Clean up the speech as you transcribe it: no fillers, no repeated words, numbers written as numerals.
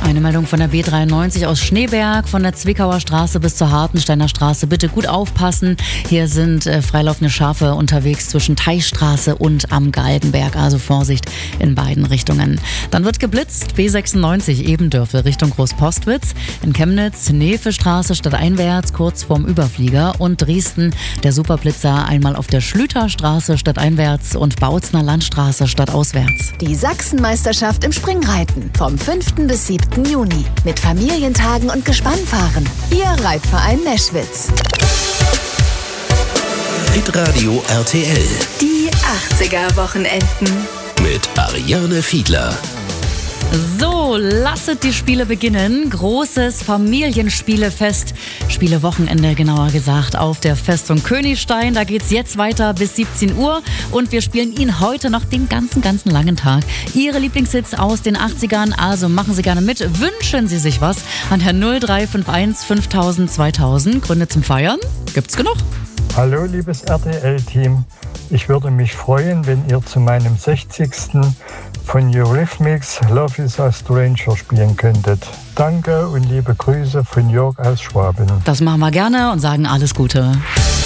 Eine Meldung von der B93 aus Schneeberg, von der Zwickauer Straße bis zur Hartensteiner Straße. Bitte gut aufpassen. Hier sind freilaufende Schafe unterwegs zwischen Teichstraße und am Galgenberg. Also Vorsicht in beiden Richtungen. Dann wird geblitzt. B96 Ebendörfel Richtung Großpostwitz. In Chemnitz Nevestraße stadteinwärts kurz vorm Überflieger. Und Dresden der Superblitzer einmal auf der Schlüterstraße stadteinwärts und Bautzner Landstraße stadtauswärts. Die Sachsenmeisterschaft im Springreiten vom 5. bis 7. Juni mit Familientagen und Gespannfahren. Ihr Reitverein Neschwitz. Hitradio RTL. Die 80er-Wochenenden. Mit Ariane Fiedler. So, lasset die Spiele beginnen. Großes Familienspielefest. Spielewochenende genauer gesagt auf der Festung Königstein. Da geht's jetzt weiter bis 17 Uhr und wir spielen Ihnen heute noch den ganzen langen Tag Ihre Lieblingshits aus den 80ern. Also machen Sie gerne mit. Wünschen Sie sich was an der 0351 5000 2000. Gründe zum Feiern? Gibt's genug? Hallo liebes RTL-Team. Ich würde mich freuen, wenn ihr zu meinem 60. von Eurythmics Love is a Stranger spielen könntet. Danke und liebe Grüße von Jörg aus Schwaben. Das machen wir gerne und sagen alles Gute.